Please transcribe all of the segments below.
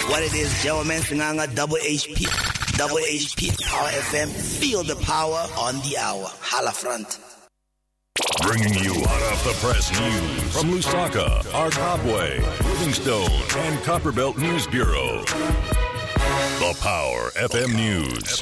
What it is, gentlemen, Singanga, Double HP, Power FM. Feel the power on the hour. Hala front. Bringing you hot off the press news from Lusaka, Arkabwe, Livingstone, and Copperbelt News Bureau. The Power FM News.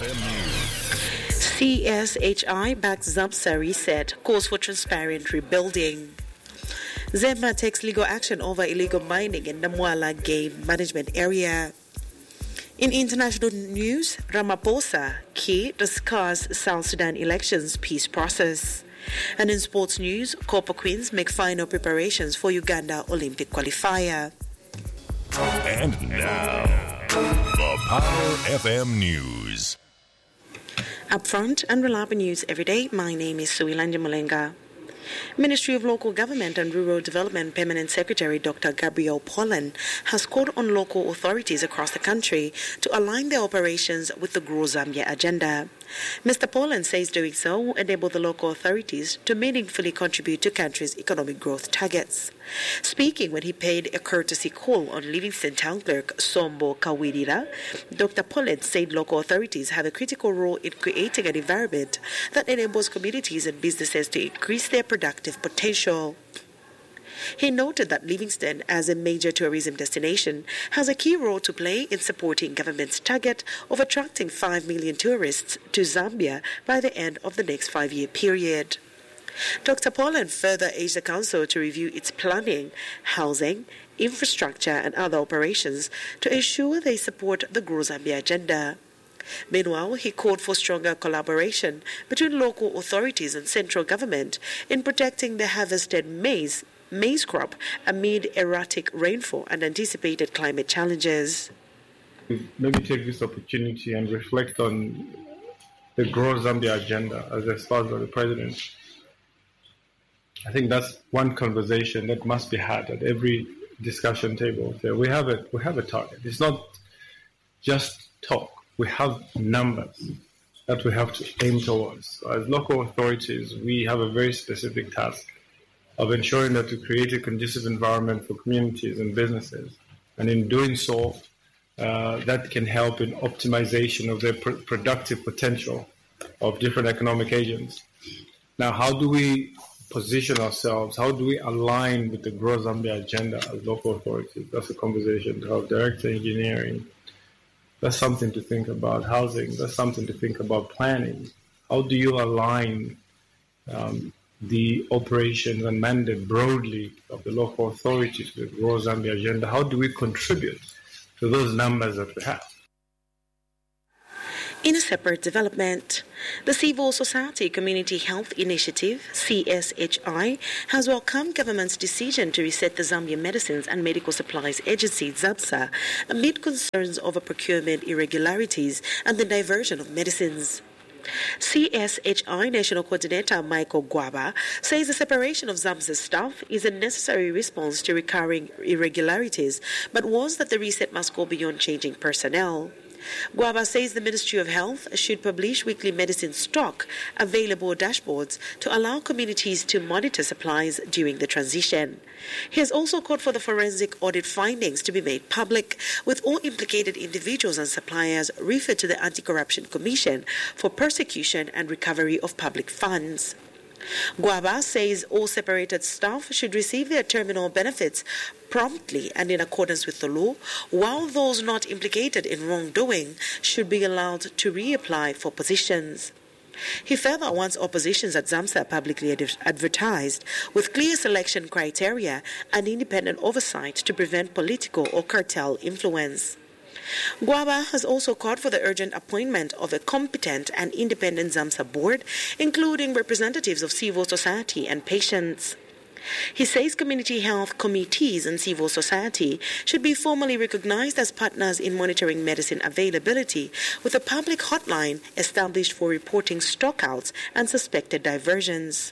CSHI backs ZAMSA reset, calls for transparent rebuilding. Zambia takes legal action over illegal mining in Namwala Game Management Area. In international news, Ramaphosa, Key discuss South Sudan elections peace process. And in sports news, Copper Queens make final preparations for Uganda Olympic qualifier. And now, the Power FM News. Upfront and reliable news every day. My name is Suilanja Mulenga. Ministry of Local Government and Rural Development Permanent Secretary Dr. Gabriel Pollen has called on local authorities across the country to align their operations with the Grow Zambia agenda. Mr. Pollen says doing so will enable the local authorities to meaningfully contribute to country's economic growth targets. Speaking when he paid a courtesy call on Livingston Town Clerk Sombo Kawirira, Dr. Pollen said local authorities have a critical role in creating an environment that enables communities and businesses to increase their productive potential. He noted that Livingston, as a major tourism destination, has a key role to play in supporting government's target of attracting 5 million tourists to Zambia by the end of the next 5-year period. Dr. Pollen further urged the council to review its planning, housing, infrastructure and other operations to ensure they support the Grow Zambia agenda. Meanwhile, he called for stronger collaboration between local authorities and central government in protecting the harvested maize crop amid erratic rainfall and anticipated climate challenges. Maybe take this opportunity and reflect on the Grow Zambia agenda as espoused by the President. I think that's one conversation that must be had at every discussion table. So we have a target. It's not just talk. We have numbers that we have to aim towards. So as local authorities, we have a very specific task of ensuring that we create a conducive environment for communities and businesses. And in doing so, that can help in optimization of their productive potential of different economic agents. Now, how do we position ourselves? How do we align with the Grow Zambia agenda as local authorities? That's a conversation to have. Director engineering, that's something to think about. Housing, that's something to think about. Planning, how do you align the operations and mandate broadly of the local authorities to the Grow Zambia agenda? How do we contribute to those numbers that we have? In a separate development, the Civil Society Community Health Initiative, CSHI, has welcomed government's decision to reset the Zambia Medicines and Medical Supplies Agency, ZAMSA, amid concerns over procurement irregularities and the diversion of medicines. CSHI National Coordinator Michael Gwaba says the separation of ZAMSA's staff is a necessary response to recurring irregularities, but warns that the reset must go beyond changing personnel. Gwaba says the Ministry of Health should publish weekly medicine stock available dashboards to allow communities to monitor supplies during the transition. He has also called for the forensic audit findings to be made public, with all implicated individuals and suppliers referred to the Anti-Corruption Commission for prosecution and recovery of public funds. Gwaba says all separated staff should receive their terminal benefits promptly and in accordance with the law, while those not implicated in wrongdoing should be allowed to reapply for positions. He further wants oppositions at ZAMSA publicly advertised with clear selection criteria and independent oversight to prevent political or cartel influence. Gwaba has also called for the urgent appointment of a competent and independent ZAMSA board, including representatives of civil society and patients. He says community health committees and civil society should be formally recognized as partners in monitoring medicine availability, with a public hotline established for reporting stockouts and suspected diversions.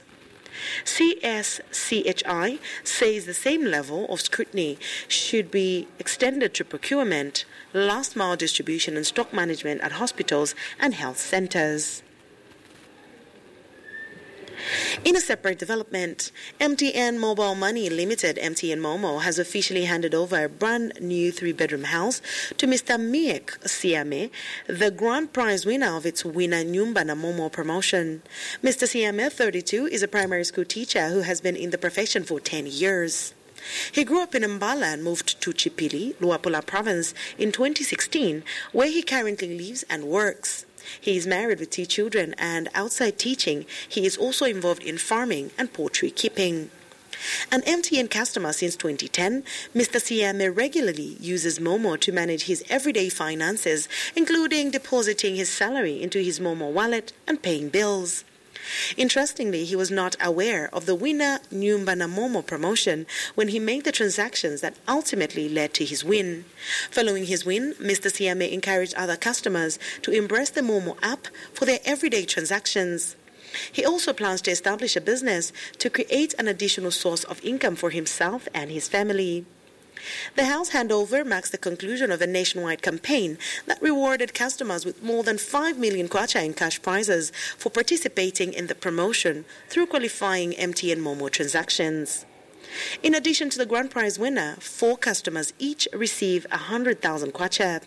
CSCHI says the same level of scrutiny should be extended to procurement, last mile distribution and stock management at hospitals and health centers. In a separate development, MTN Mobile Money Limited, MTN Momo, has officially handed over a brand new 3-bedroom house to Mr. Miek Siame, the grand prize winner of its Wina Nyumba na Momo promotion. Mr. Siame, 32, is a primary school teacher who has been in the profession for 10 years. He grew up in Mbala and moved to Chipili, Luapula province, in 2016, where he currently lives and works. He is married with 2 children, and outside teaching, he is also involved in farming and poultry keeping. An MTN customer since 2010, Mr. Siame regularly uses Momo to manage his everyday finances, including depositing his salary into his Momo wallet and paying bills. Interestingly, he was not aware of the Wina Nyumba na Momo promotion when he made the transactions that ultimately led to his win. Following his win, Mr. Siame encouraged other customers to embrace the Momo app for their everyday transactions. He also plans to establish a business to create an additional source of income for himself and his family. The house handover marks the conclusion of a nationwide campaign that rewarded customers with more than 5 million kwacha in cash prizes for participating in the promotion through qualifying MTN Momo transactions. In addition to the grand prize winner, 4 customers each receive 100,000 kwacha.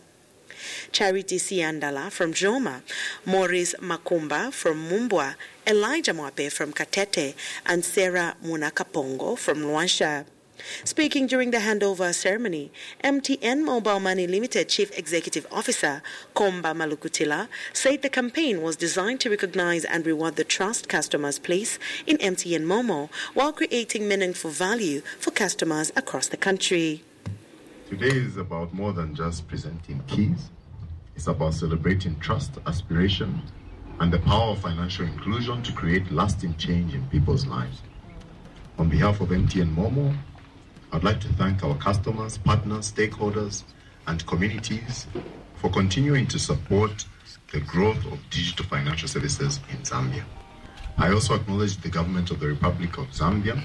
Charity Siandala from Joma, Maurice Makumba from Mumbwa, Elijah Mwape from Katete, and Sarah Munakapongo from Luansha. Speaking during the handover ceremony, MTN Mobile Money Limited Chief Executive Officer Komba Malukutila said the campaign was designed to recognize and reward the trust customers place in MTN Momo while creating meaningful value for customers across the country. Today is about more than just presenting keys. It's about celebrating trust, aspiration, and the power of financial inclusion to create lasting change in people's lives. On behalf of MTN Momo, I'd like to thank our customers, partners, stakeholders, and communities for continuing to support the growth of digital financial services in Zambia. I also acknowledge the government of the Republic of Zambia,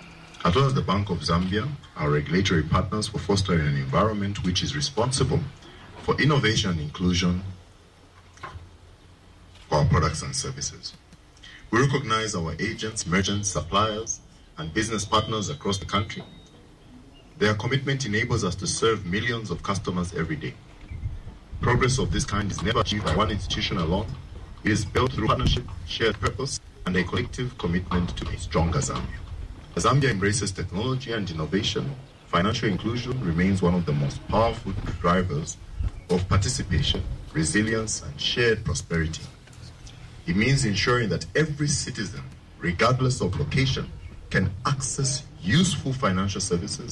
as well as the Bank of Zambia, our regulatory partners, for fostering an environment which is responsible for innovation and inclusion for our products and services. We recognize our agents, merchants, suppliers, and business partners across the country. Their commitment enables us to serve millions of customers every day. Progress of this kind is never achieved by one institution alone. It is built through partnership, shared purpose, and a collective commitment to a stronger Zambia. As Zambia embraces technology and innovation, financial inclusion remains one of the most powerful drivers of participation, resilience, and shared prosperity. It means ensuring that every citizen, regardless of location, can access useful financial services.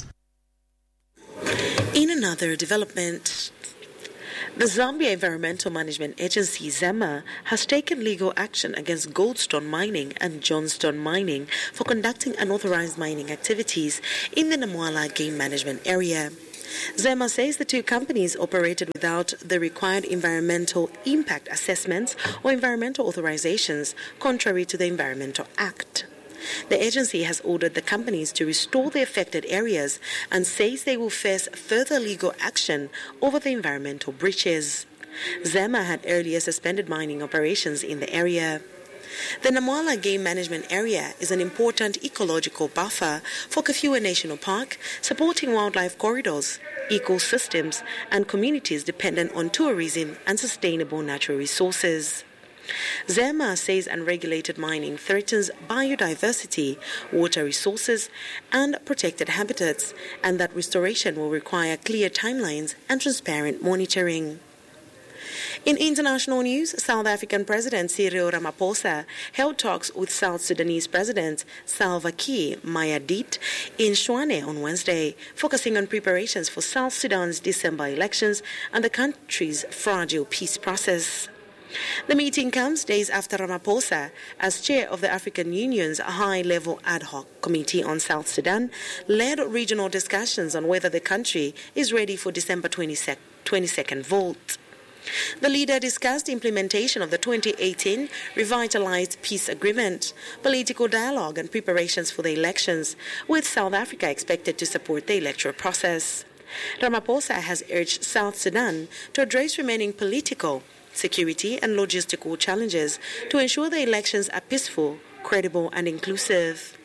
In another development, the Zambia Environmental Management Agency, ZEMA, has taken legal action against Goldstone Mining and Johnstone Mining for conducting unauthorized mining activities in the Namwala Game Management Area. ZEMA says the 2 companies operated without the required environmental impact assessments or environmental authorizations, contrary to the Environmental Act. The agency has ordered the companies to restore the affected areas and says they will face further legal action over the environmental breaches. ZEMA had earlier suspended mining operations in the area. The Namwala Game Management Area is an important ecological buffer for Kafue National Park, supporting wildlife corridors, ecosystems, and communities dependent on tourism and sustainable natural resources. ZEMA says unregulated mining threatens biodiversity, water resources, and protected habitats, and that restoration will require clear timelines and transparent monitoring. In international news, South African President Cyril Ramaphosa held talks with South Sudanese President Salva Kiir Mayardit in Shwane on Wednesday, focusing on preparations for South Sudan's December elections and the country's fragile peace process. The meeting comes days after Ramaphosa, as chair of the African Union's high-level ad hoc committee on South Sudan, led regional discussions on whether the country is ready for December 22nd vote. The leader discussed implementation of the 2018 revitalized peace agreement, political dialogue and preparations for the elections, with South Africa expected to support the electoral process. Ramaphosa has urged South Sudan to address remaining political, security and logistical challenges to ensure the elections are peaceful, credible and inclusive.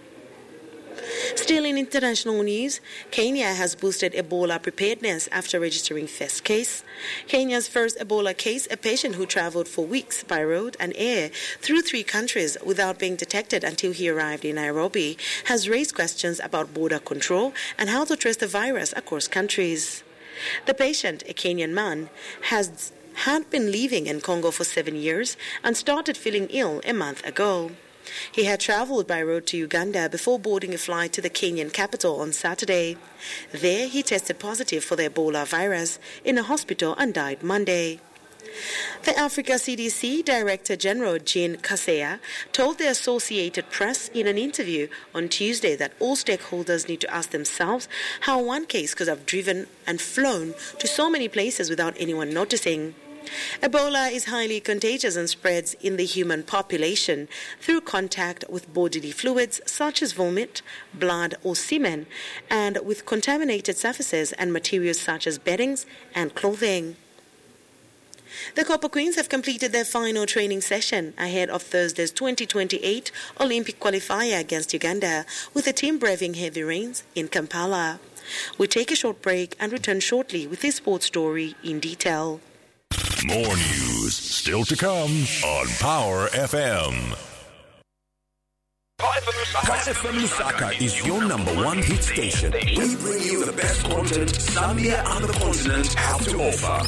Still in international news, Kenya has boosted Ebola preparedness after registering first case. Kenya's first Ebola case, a patient who traveled for weeks by road and air through 3 countries without being detected until he arrived in Nairobi, has raised questions about border control and how to trace the virus across countries. The patient, a Kenyan man, had been living in Congo for 7 years and started feeling ill a month ago. He had traveled by road to Uganda before boarding a flight to the Kenyan capital on Saturday. There, he tested positive for the Ebola virus in a hospital and died Monday. The Africa CDC Director General Jean Kaseya told the Associated Press in an interview on Tuesday that all stakeholders need to ask themselves how one case could have driven and flown to so many places without anyone noticing. Ebola is highly contagious and spreads in the human population through contact with bodily fluids such as vomit, blood or semen, and with contaminated surfaces and materials such as beddings and clothing. The Copper Queens have completed their final training session ahead of Thursday's 2028 Olympic qualifier against Uganda, with the team braving heavy rains in Kampala. We take a short break and return shortly with this sports story in detail. More news still to come on Power FM. Power FM Lusaka is your #1 hit station. We bring you the best content Zambia and the continent have to offer.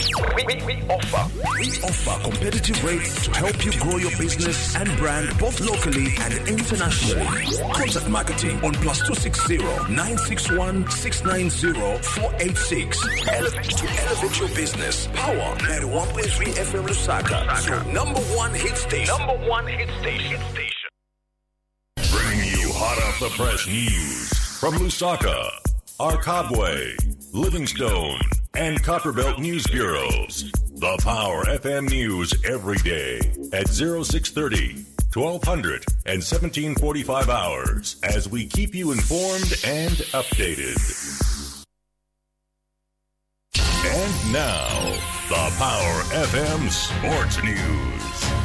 We offer competitive rates to help you grow your business and brand both locally and internationally. Contact marketing on +260 961 690 486. To elevate your business. Power 91.3 FM Lusaka. Your #1 hit station. Bringing you hot off the press news from Lusaka, Arkabwe, Livingstone, and Copperbelt News Bureaus. The Power FM News every day at 0630, 1200, and 1745 hours as we keep you informed and updated. And now, the Power FM Sports News.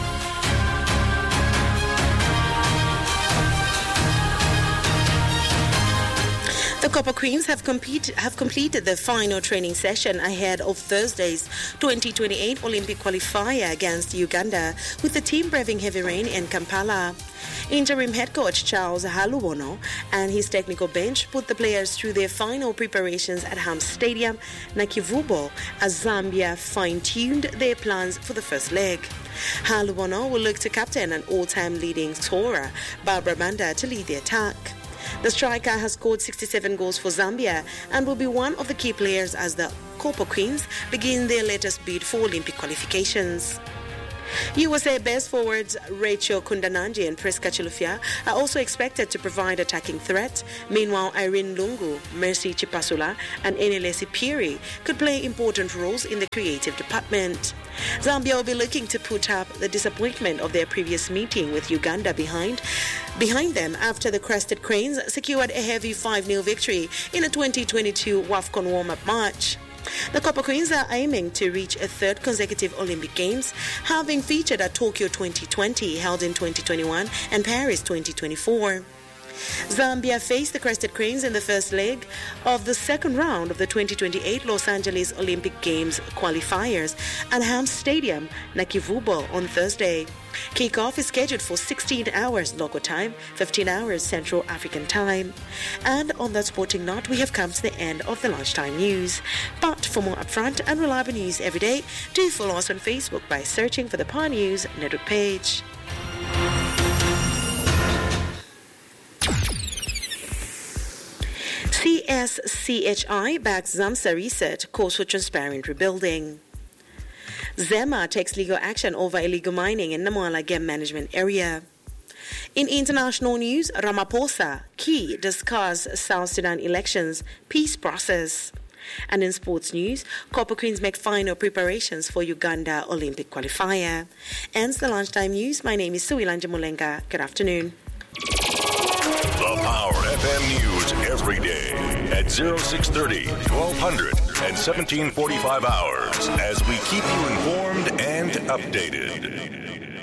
The Copper Queens have completed their final training session ahead of Thursday's 2028 Olympic qualifier against Uganda, with the team braving heavy rain in Kampala. Interim head coach Charles Halubono and his technical bench put the players through their final preparations at Ham Stadium, Nakivubo, as Zambia fine-tuned their plans for the first leg. Halubono will look to captain an all-time leading scorer, Barbara Banda, to lead the attack. The striker has scored 67 goals for Zambia and will be one of the key players as the Copper Queens begin their latest bid for Olympic qualifications. USA best forwards Rachel Kundananji and Priska Chilufya are also expected to provide attacking threat. Meanwhile, Irene Lungu, Mercy Chipasula, and Enelesi Piri could play important roles in the creative department. Zambia will be looking to put up the disappointment of their previous meeting with Uganda behind them after the Crested Cranes secured a heavy 5-0 victory in a 2022 WAFCON warm-up match. The Copper Queens are aiming to reach a third consecutive Olympic Games, having featured at Tokyo 2020, held in 2021, and Paris 2024. Zambia faced the Crested Cranes in the first leg of the second round of the 2028 Los Angeles Olympic Games qualifiers at Ham Stadium, Nakivubo, on Thursday. Kickoff is scheduled for 16 hours local time, 15 hours Central African time. And on that sporting note, we have come to the end of the lunchtime news. But for more upfront and reliable news every day, do follow us on Facebook by searching for the Power News Network page. CSCHI backs Zamsa research calls for transparent rebuilding. Zema takes legal action over illegal mining in Namwala Game Management Area. In international news, Ramaphosa, key, discuss South Sudan elections, peace process. And in sports news, Copper Queens make final preparations for Uganda Olympic qualifier. Ends the lunchtime news. My name is Suilanja Mulenga. Good afternoon. The Power FM News every day at 0630, 1200, and 1745 hours as we keep you informed and updated.